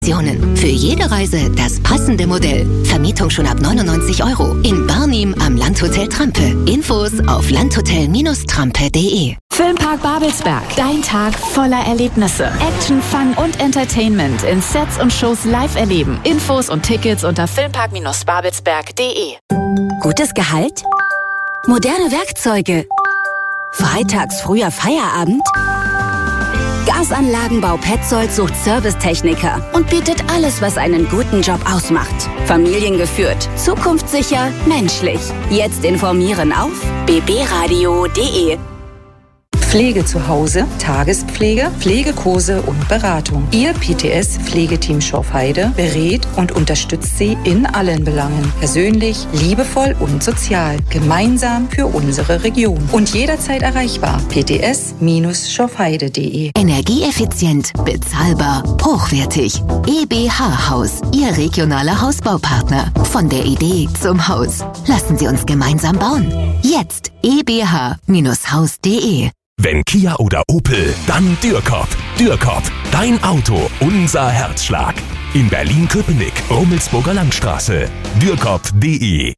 Für jede Reise das passende Modell. Vermietung schon ab 99 € in Barnim am Landhotel Trampe. Infos auf landhotel-trampe.de. Filmpark Babelsberg. Dein Tag voller Erlebnisse. Action, Fun und Entertainment in Sets und Shows live erleben. Infos und Tickets unter filmpark-babelsberg.de. Gutes Gehalt? Moderne Werkzeuge? Freitags früher Feierabend? Gasanlagenbau Petzold sucht Servicetechniker und bietet alles, was einen guten Job ausmacht. Familiengeführt, zukunftssicher, menschlich. Jetzt informieren auf bbradio.de. Pflege zu Hause, Tagespflege, Pflegekurse und Beratung. Ihr PTS-Pflegeteam Schorfheide berät und unterstützt Sie in allen Belangen. Persönlich, liebevoll und sozial. Gemeinsam für unsere Region. Und jederzeit erreichbar. pts-schorfheide.de. Energieeffizient, bezahlbar, hochwertig. EBH Haus, Ihr regionaler Hausbaupartner. Von der Idee zum Haus. Lassen Sie uns gemeinsam bauen. Jetzt ebh-haus.de. Wenn Kia oder Opel, dann Dürkop. Dürkop, dein Auto, unser Herzschlag. In Berlin-Köpenick, Rummelsburger Landstraße. Dürkop.de.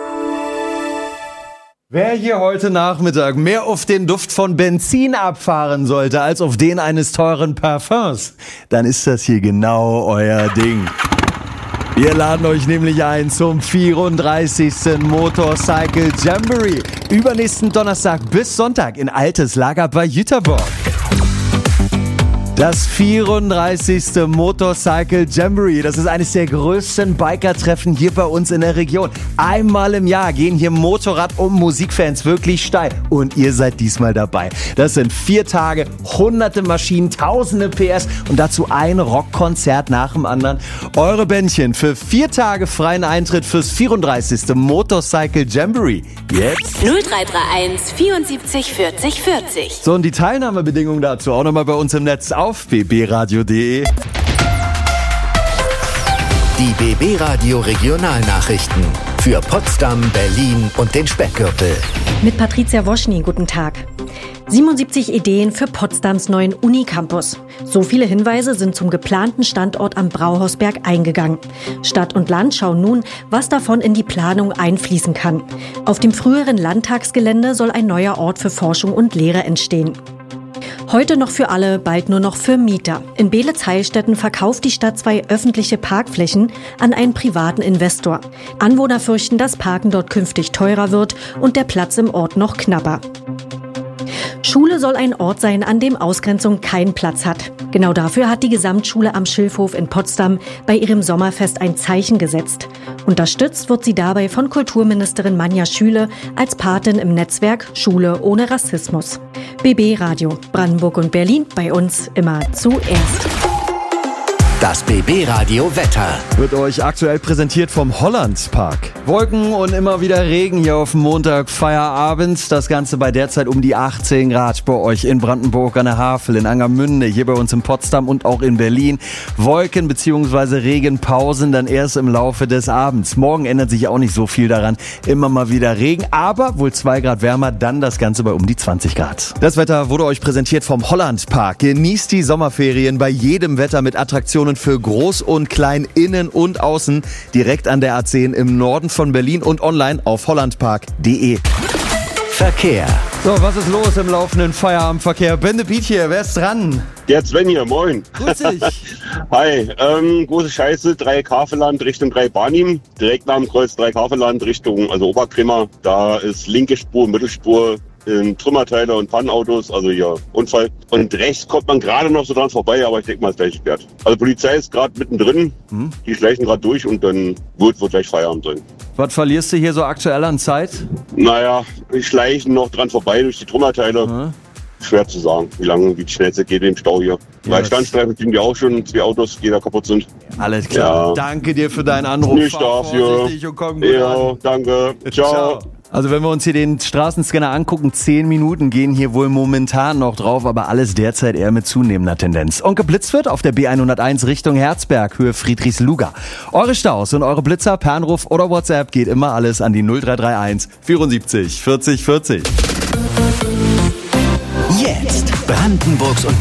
Wer hier heute Nachmittag mehr auf den Duft von Benzin abfahren sollte, als auf den eines teuren Parfums, dann ist das hier genau euer Ding. Wir laden euch nämlich ein zum 34. Motorcycle Jamboree. Übernächsten Donnerstag bis Sonntag in Altes Lager bei Jüterborg. Das 34. Motorcycle Jamboree, das ist eines der größten Biker-Treffen hier bei uns in der Region. Einmal im Jahr gehen hier Motorrad- und Musikfans wirklich steil. Und ihr seid diesmal dabei. Das sind 4 Tage, hunderte Maschinen, tausende PS und dazu ein Rockkonzert nach dem anderen. Eure Bändchen für 4 Tage freien Eintritt fürs 34. Motorcycle Jamboree. Jetzt 0331 74 40 40. So, und die Teilnahmebedingungen dazu auch nochmal bei uns im Netz auf bbradio.de. Die BB Radio Regionalnachrichten für Potsdam, Berlin und den Speckgürtel. Mit Patricia Woschny, guten Tag. 77 Ideen für Potsdams neuen Unicampus. So viele Hinweise sind zum geplanten Standort am Brauhausberg eingegangen. Stadt und Land schauen nun, was davon in die Planung einfließen kann. Auf dem früheren Landtagsgelände soll ein neuer Ort für Forschung und Lehre entstehen. Heute noch für alle, bald nur noch für Mieter. In Beelitz-Heilstätten verkauft die Stadt 2 öffentliche Parkflächen an einen privaten Investor. Anwohner fürchten, dass Parken dort künftig teurer wird und der Platz im Ort noch knapper. Schule soll ein Ort sein, an dem Ausgrenzung keinen Platz hat. Genau dafür hat die Gesamtschule am Schilfhof in Potsdam bei ihrem Sommerfest ein Zeichen gesetzt. Unterstützt wird sie dabei von Kulturministerin Manja Schüle als Patin im Netzwerk Schule ohne Rassismus. BB Radio, Brandenburg und Berlin, bei uns immer zuerst. Das BB Radio Wetter wird euch aktuell präsentiert vom Hollandspark. Wolken und immer wieder Regen hier auf dem Montag, Feierabend. Das Ganze bei derzeit um die 18 Grad bei euch in Brandenburg an der Havel, in Angermünde, hier bei uns in Potsdam und auch in Berlin. Wolken bzw. Regenpausen dann erst im Laufe des Abends. Morgen ändert sich auch nicht so viel daran. Immer mal wieder Regen, aber wohl 2 Grad wärmer, dann das Ganze bei um die 20 Grad. Das Wetter wurde euch präsentiert vom Hollandpark. Genießt die Sommerferien bei jedem Wetter mit Attraktionen für Groß und Klein, innen und außen, direkt an der A10 im Norden von Berlin und online auf hollandpark.de. Verkehr. So, was ist los im laufenden Feierabendverkehr? Bende Piet hier, wer ist dran? Der Sven hier, moin. Grüß dich. Hi, große Scheiße, 3 Kafeland Richtung 3 Barnim. Direkt nach dem Kreuz 3 Kafeland Richtung, also Oberkrimmer. Da ist linke Spur, Mittelspur, Trümmerteile und Pannenautos, also hier Unfall. Und rechts kommt man gerade noch so dran vorbei, aber ich denke mal, es ist gleich gesperrt. Also Polizei ist gerade mittendrin, die schleichen gerade durch und dann wird gleich Feierabend sein. Was verlierst du hier so aktuell an Zeit? Naja, wir schleichen noch dran vorbei durch die Trümmerteile. Schwer zu sagen, wie schnell es geht im Stau hier. Weil Standstreifen kriegen die auch schon, 2 Autos, die da kaputt sind. Alles klar. Ja. Danke dir für deinen Anruf. Nicht dafür. Und komm gut ja, an. Danke. Ciao. Also wenn wir uns hier den Straßenscanner angucken, 10 Minuten gehen hier wohl momentan noch drauf, aber alles derzeit eher mit zunehmender Tendenz. Und geblitzt wird auf der B101 Richtung Herzberg, Höhe Friedrichsluga. Eure Staus und eure Blitzer per Anruf oder WhatsApp geht immer alles an die 0331 74 40 40. Jetzt Brandenburgs und